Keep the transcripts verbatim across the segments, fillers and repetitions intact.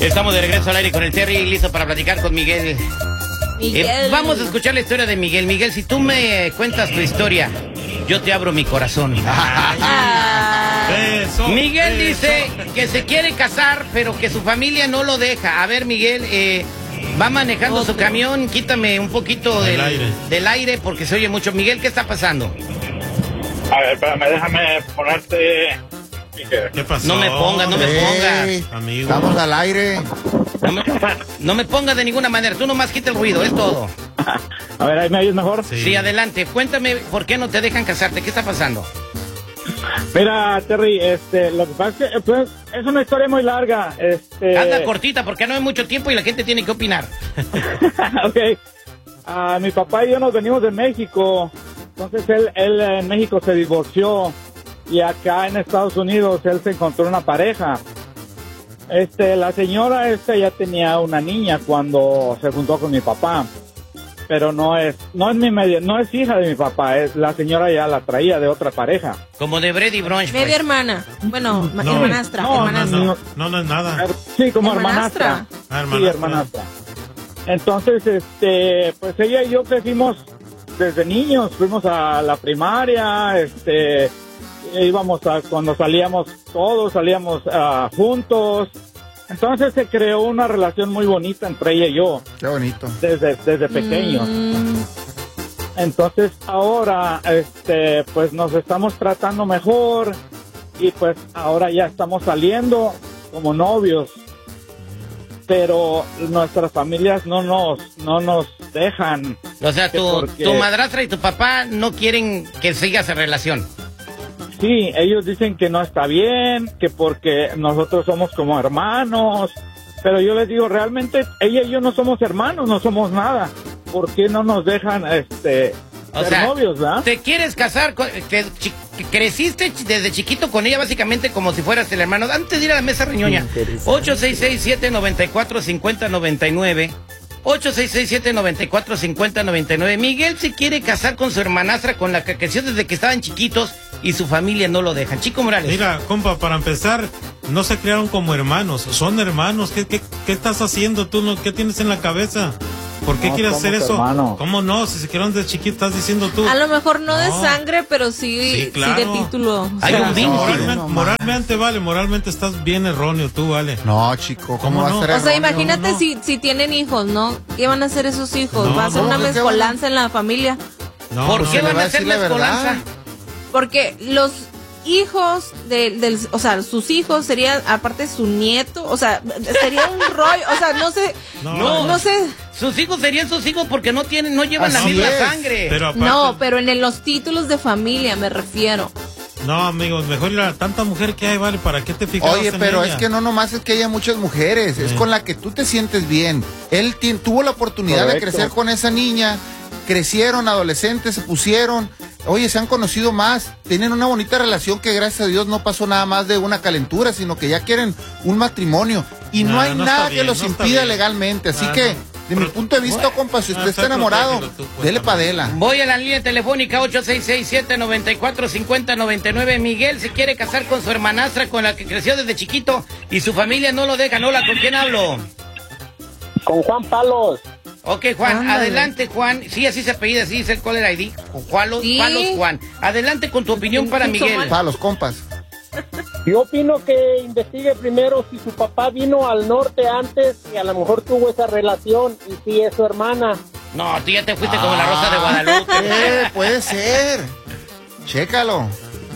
Estamos de regreso al aire con el Terry, listo para platicar con Miguel. Miguel. Eh, vamos a escuchar la historia de Miguel. Miguel, si tú me cuentas tu historia, yo te abro mi corazón. Ah. Beso, Miguel beso. dice que se quiere casar, pero que su familia no lo deja. A ver, Miguel, eh, va manejando Otro. su camión, quítame un poquito Del del, aire. del aire porque se oye mucho. Miguel, ¿qué está pasando? A ver, espérame, déjame ponerte... ¿Qué pasó? No me pongas, no me pongas. Ey, Amigo. Estamos al aire. No me, no me pongas de ninguna manera, tú nomás quita el ruido, es todo. A ver, ¿ahí me oyes mejor? Sí. Sí, adelante, cuéntame por qué no te dejan casarte, ¿qué está pasando? Mira, Terry, este, lo que pasa es que pues, es una historia muy larga. Este... Anda cortita porque no hay mucho tiempo y la gente tiene que opinar. Ok. Ah, mi papá y yo nos venimos de México. Entonces él, él en México se divorció. Y acá en Estados Unidos él se encontró una pareja. Este, la señora esta ya tenía una niña cuando se juntó con mi papá. Pero no es, no es mi media, no es hija de mi papá, es la señora ya la traía de otra pareja. Como de Brady Brunch, Media pues. hermana. Bueno, ma- No, hermanastra. no, No, hermanastra. no, no, no es nada. Sí, como Hermanastra. hermanastra. Ah, Sí, hermanastra. hermanastra. Entonces, este, pues ella y yo crecimos desde niños, fuimos a la primaria, este, íbamos a, cuando salíamos todos, salíamos ah, juntos. Entonces se creó una relación muy bonita entre ella y yo, Qué bonito. desde, desde pequeños. Mm, Entonces ahora, este, pues nos estamos tratando mejor y pues ahora ya estamos saliendo como novios. Pero nuestras familias no nos, no nos dejan. O sea, tu, Porque- tu madrastra y tu papá no quieren que sigas esa relación. Sí, ellos dicen que no está bien, que porque nosotros somos como hermanos. Pero yo les digo, realmente ella y yo no somos hermanos, no somos nada. ¿Por qué no nos dejan, este, O ser sea, novios, verdad? ¿te quieres casar? Con, que, chi- que creciste ch- desde chiquito con ella básicamente como si fueras el hermano. Antes de ir a la mesa reñoña, ocho seis seis, siete nueve cuatro, cinco cero nueve nueve. ocho seis seis, siete nueve cuatro, cinco cero nueve nueve. Miguel se quiere casar con su hermanastra con la que creció desde que estaban chiquitos y su familia no lo dejan. Chico Morales. Mira, compa, para empezar, no se crearon como hermanos, son hermanos. ¿Qué, qué, qué estás haciendo tú? No? ¿Qué tienes en la cabeza? ¿Por qué No quieres hacer somos eso? hermanos. ¿Cómo no? Si se crearon desde chiquitos, estás diciendo tú. a lo mejor no, de No. sangre, pero sí, Sí, sí, claro. de título. O Hay sea, un vínculo. Moralmente, No, moralmente vale, moralmente estás bien erróneo tú, vale. No, chico, ¿cómo, ¿Cómo va no? a ser O sea, erróneo? imagínate no. si, si tienen hijos, ¿no? ¿Qué van a hacer esos hijos? No, Va a ser no, una ¿qué van a- mezcolanza en la familia. No, ¿Por no, qué no. van va a a hacer decir la mezcolanza? verdad. Porque los hijos del, del, o sea, sus hijos serían, aparte su nieto, o sea, sería un rollo, o sea, no sé, No. no, no sé, Sus hijos serían sus hijos porque no tienen, no llevan la Así misma es. sangre. Pero aparte, no, pero en el- los títulos de familia me refiero. no, amigos, mejor ir a tanta mujer que hay, vale, ¿para qué te fijas? Oye, pero es que no nomás es que haya muchas mujeres, es Sí. con la que tú te sientes bien. Él ti- tuvo la oportunidad de Correcto. crecer con esa niña, crecieron, adolescentes, se pusieron, oye, se han conocido más, tienen una bonita relación que gracias a Dios no pasó nada más de una calentura, sino que ya quieren un matrimonio y no, No, hay no nada está que bien, los no está impida bien. legalmente, así Ah, que no. de mi Pero- punto de vista, compa, si Ah, usted está está enamorado, protégelo tú, pues, dele también. pa' dela. Voy a la línea telefónica ocho seis seis, siete nueve cuatro, cinco cero nueve nueve. Miguel se quiere casar con su hermanastra con la que creció desde chiquito y su familia no lo deja. Hola, ¿con quién hablo? Con Juan Palos. Ok, Juan, Ándale. adelante, Juan. Sí, así se apellida, así dice el caller I D. Jualos, Sí. Palos, Juan. Adelante con tu opinión para Sí, Miguel. somos- Pa' los compas. Yo opino que investigue primero si su papá vino al norte antes y a lo mejor tuvo esa relación y si es su hermana. No, tú ya te fuiste como la Rosa de Guadalupe. Eh, puede ser. Chécalo.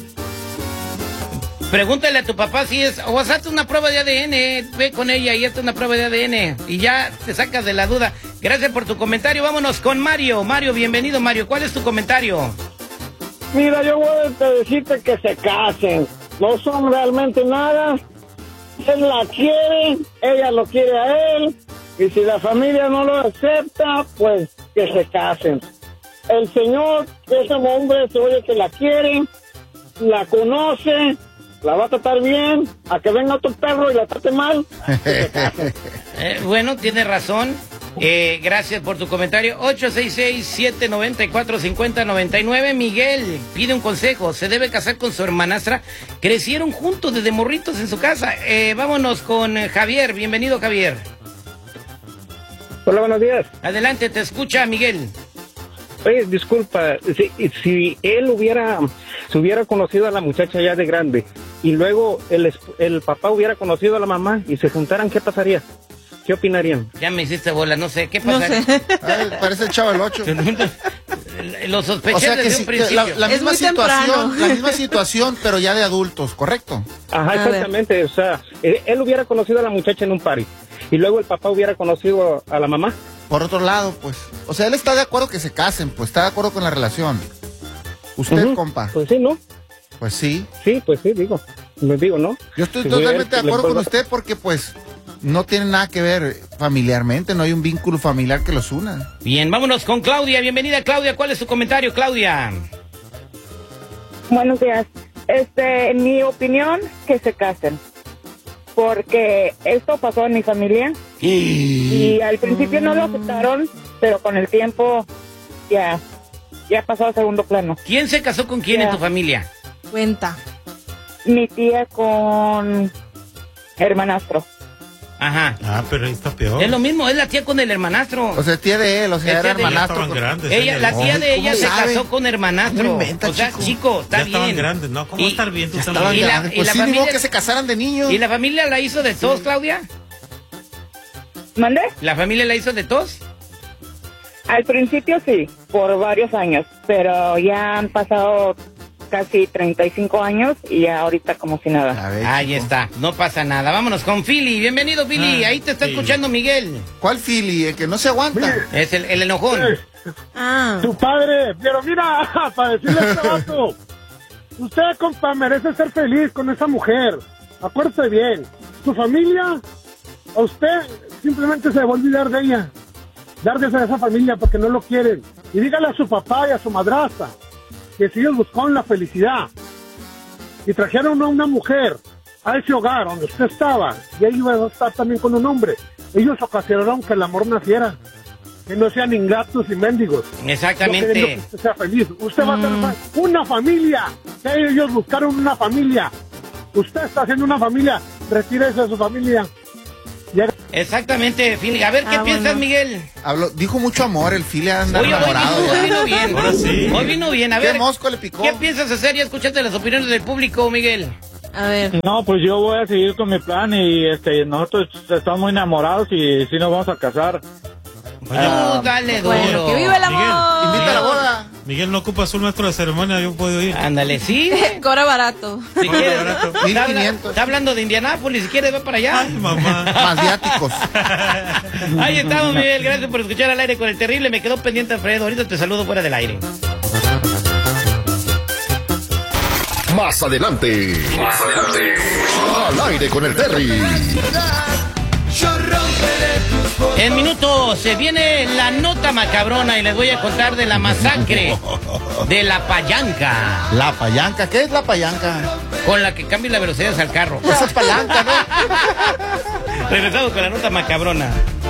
Pregúntale a tu papá si es, o hazte una prueba de A D N, ve con ella y hazte una prueba de A D N y ya te sacas de la duda. Gracias por tu comentario. Vámonos con Mario. Mario, bienvenido, Mario. ¿Cuál es tu comentario? Mira, yo voy a decirte que se casen. No son realmente nada. Él la quiere, ella lo quiere a él. Y si la familia no lo acepta, pues que se casen. El señor, ese hombre, se oye que la quiere, la conoce, la va a tratar bien, a que venga otro perro y la trate mal. Eh, bueno, tiene razón. Eh, gracias por tu comentario. ocho seis seis, siete nueve cuatro, cinco cero nueve nueve. Miguel pide un consejo. Se debe casar con su hermanastra. Crecieron juntos desde morritos en su casa. Eh, vámonos con eh, Javier. Bienvenido, Javier. Hola, buenos días. Adelante, te escucha, Miguel. Oye, disculpa, si, si él hubiera, se hubiera conocido a la muchacha ya de grande y luego el, el papá hubiera conocido a la mamá y se juntaran, ¿qué pasaría? ¿Qué opinarían? Ya me hiciste bola, no sé, ¿qué No pasaría? sé. Ay, parece el Chavo del Ocho. Lo sospeché O sea que desde sí, un que principio. la, la Es misma muy situación, temprano. la misma situación, pero ya de adultos, ¿correcto? Ajá, A exactamente, o sea, eh, él hubiera conocido a la muchacha en un party y luego el papá hubiera conocido a la mamá. Por otro lado, pues, o sea, él está de acuerdo que se casen, pues está de acuerdo con la relación. Usted, Ujú. compa, Pues sí, ¿no? pues sí. Sí, pues sí, digo, les digo, ¿no? Yo estoy Si totalmente hubiera- de acuerdo le- con usted porque, pues, no tiene nada que ver familiarmente, no hay un vínculo familiar que los una. Bien, vámonos con Claudia. Bienvenida, Claudia. ¿Cuál es tu comentario, Claudia? Buenos días. Este, en mi opinión, que se casen. Porque esto pasó en mi familia y al principio no lo aceptaron, pero con el tiempo ya, ya pasó a segundo plano. ¿Quién se casó con quién Ya. en tu familia? Cuenta. Mi tía con hermanastro. Ajá. Ah, pero ahí está peor. Es lo mismo, es la tía con el hermanastro. O sea, tía de él, o sea, Es era tía de- Ya hermanastro. estaban grandes. Ella, ¿eh? la tía de ¿cómo ella se sabe? casó con hermanastro. No inventa, o sea, chico. chico, está Ya bien. estaban grandes, ¿no? ¿Cómo Y- va a estar bien tú Ya también? estaban Y la- grandes. y Pues la sí, ni modo familia- que se casaran de niños. ¿Y la familia la hizo de tos, Claudia? ¿Mande? ¿La familia la hizo de tos? Al principio sí, por varios años, pero ya han pasado casi treinta y cinco años y ya ahorita como si nada. A ver, Ahí chico. está, no pasa nada. Vámonos con Philly. Bienvenido, Philly. Ah, Ahí te está Philly. escuchando Miguel. ¿Cuál Philly? El que no se aguanta. Es el, el enojón. Ah. Tu padre, pero mira, para decirle a este vato, usted, compa, merece ser feliz con esa mujer. Acuérdese bien, su familia, a usted simplemente se va a olvidar de ella. Lárguese de esa familia porque no lo quieren. Y dígale a su papá y a su madrastra que si ellos buscaron la felicidad y trajeron a una mujer a ese hogar donde usted estaba, y ahí iba a estar también con un hombre, ellos ocasionaron que el amor naciera. Que no sean ingratos y mendigos. Exactamente. Yo queriendo que usted sea feliz. Usted va a ser fa- una familia. Que ellos buscaron una familia. Usted está haciendo una familia. Retírese de su familia. Ya- Exactamente, Philly. A ver, ¿qué Ah, piensas, bueno. Miguel? Habló, dijo mucho amor, el Philly anda Oye, hoy enamorado. vino, hoy ya. vino bien. Ahora sí. Hoy vino bien. A ¿Qué ver, mosco le picó? ¿qué piensas hacer? Ya escuchaste las opiniones del público, Miguel. A ver. No, pues yo voy a seguir con mi plan y este nosotros estamos muy enamorados y sí nos vamos a casar. Oye, Tú dale duro. Bueno, que vive el amor. Miguel, Invita a la boda. Miguel no ocupa su maestro de ceremonia, yo puedo ir. Ándale, sí. Cobra barato. Si quieres, barato. está, habla- mil quinientos. está hablando de Indianápolis, si quieres, va para allá. Ay, mamá. Más viáticos. Ahí estamos, Miguel. Gracias por escuchar al aire con el terrible. Me quedó pendiente, Alfredo. Ahorita te saludo fuera del aire. Más adelante. Más adelante. Al aire con el Terry. En minutos se viene la nota macabrona y les voy a contar de la masacre de la payanca, La payanca. ¿Qué es la payanca? con la que cambia la velocidad al carro. Esa es palanca, ¿no? Regresamos con la nota macabrona.